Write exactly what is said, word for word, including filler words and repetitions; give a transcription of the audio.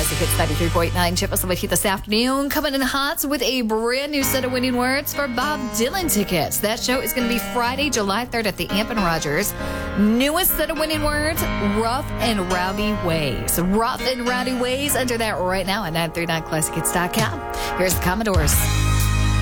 Classic Hits ninety-three point nine. Chip us with you this afternoon. Coming in hot with a brand new set of winning words for Bob Dylan tickets. That show is going to be Friday, July third at the Amp and Rogers. Newest set of winning words, Rough and Rowdy Ways. Rough and Rowdy Ways. Enter that right now at nine three nine classic hits dot com. Here's the Commodores.